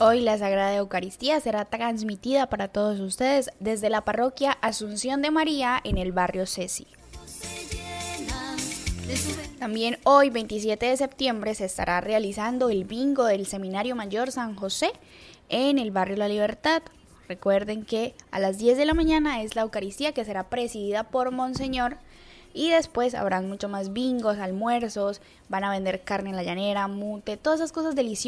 Hoy la Sagrada Eucaristía será transmitida para todos ustedes desde la parroquia Asunción de María en el barrio Ceci. También hoy, 27 de septiembre, se estará realizando el bingo del Seminario Mayor San José en el barrio La Libertad. Recuerden que a las 10 de la mañana es la Eucaristía, que será presidida por Monseñor, y después habrán mucho más bingos, almuerzos, van a vender carne en la llanera, mute, todas esas cosas deliciosas